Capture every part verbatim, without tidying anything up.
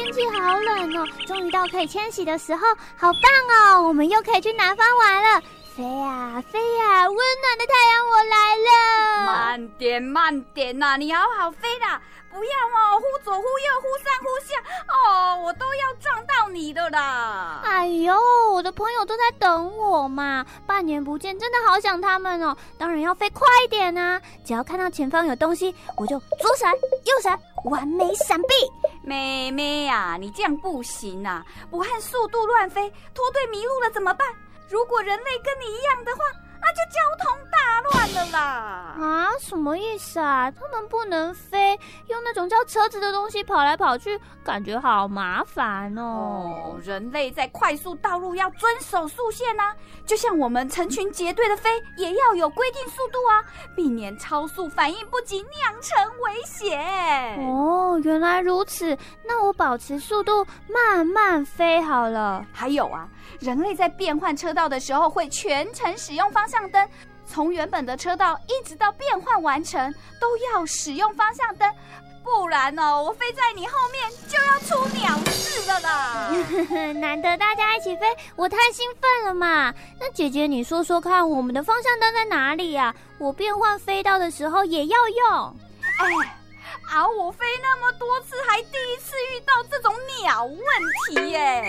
天气好冷哦，终于到可以迁徙的时候，好棒哦！我们又可以去南方玩了。飞呀飞呀，温暖的太阳我来了。 慢点慢点呐、啊，你好好飞啦，不要哦，忽左忽右，忽上忽下，哦，我都要撞到你的啦。 哎呦，我的朋友都在等我嘛，半年不见，真的好想他们哦。当然要飞快一点啊，只要看到前方有东西，我就左闪右闪，完美闪避。 妹妹啊，你这样不行啊，不和速度乱飞，脱队迷路了怎么办？如果人类跟你一样的话，那就交通大乱了啦！ 啊，什么意思啊？他们不能飞，用那种叫车子的东西跑来跑去，感觉好麻烦哦。 哦，人类在快速道路要遵守速线啊，就像我们成群结队的飞，也要有规定速度啊，避免超速反应不及酿成危险。 哦，原来如此，那我保持速度慢慢飞好了。 还有啊，人类在变换车道的时候会全程使用方向灯，从原本的车道一直到变换完成都要使用方向灯，不然哦，我飞在你后面就要出鸟事了啦。 难得大家一起飞，我太兴奋了嘛。那姐姐你说说看，我们的方向灯在哪里啊？我变换飞道的时候也要用。 哎，啊，我飞那么多次，还第一次遇到这种鸟问题耶。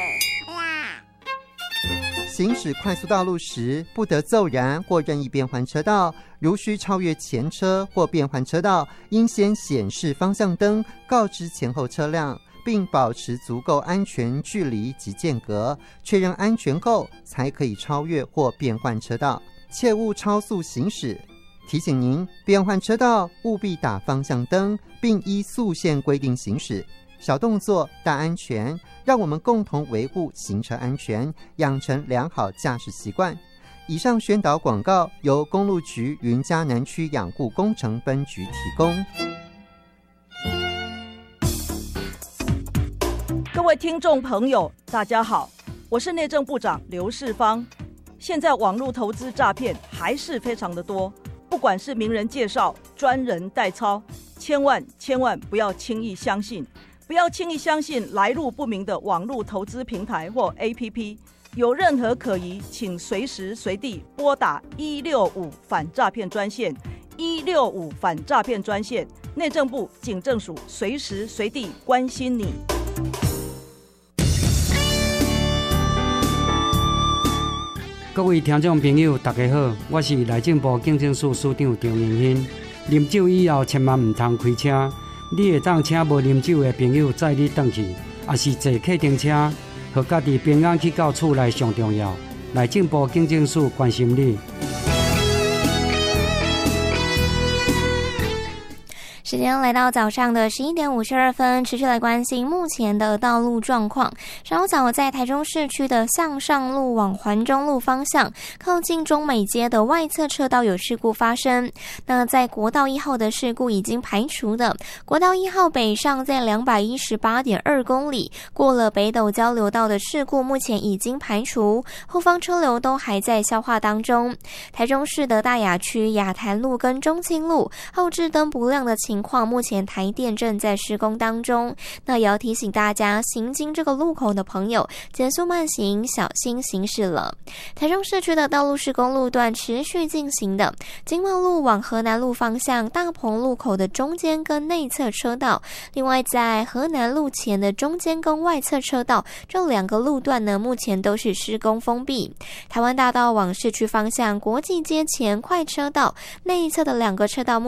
行驶快速道路时，不得骤然或任意变换车道，如需超越前车或变换车道，应先显示方向灯，告知前后车辆，并保持足够安全距离及间隔，确认安全后才可以超越或变换车道，切勿超速行驶。提醒您，变换车道务必打方向灯，并依速线规定行驶。小动作大安全，让我们共同维护行车安全，养成良好驾驶习惯。以上宣导广告由公路局云嘉南区养护工程分局提供。 各位听众朋友，大家好，我是内政部长刘世芳。现在网络投资诈骗还是非常的多，不管是名人介绍、专人代操，千万千万不要轻易相信。不要轻易相信来路不明的网络投资平台或 A P P， 有任何可疑，请随时随地拨打一六五反诈骗专线，一六五反诈骗专线，内政部警政署随时随地关心你。 各位听众朋友，大家好，我是内政部警政署署长张明兴。啉酒以后，千万唔通开车。你会当请无啉酒的朋友载你返去，也是坐客停车，互家己平安去到厝内上重要。内政部警政署关心你。 时间来到早上的十一点五十二分，持续来关心目前的道路状况。稍早在台中市区的向上路往环中路方向，靠近中美街的外侧车道有事故发生。那在国道一号的事故已经排除的，国道一号北上在 两百一十八点二公里，过了北斗交流道的事故目前已经排除，后方车流都还在消化当中。台中市的大雅区雅潭路跟中清路后置灯不亮的情况，目前台电正在施工当中。那也要提醒大家，行经这个路口的朋友减速慢行，小心行驶了。台中市区的道路施工路段持续进行的，经贸路往河南路方向大鹏路口的中间跟内侧车道，另外在河南路前的中间跟外侧车道这两个路段呢，目前都是施工封闭。台湾大道往市区方向国际街前快车道内侧的两个车道目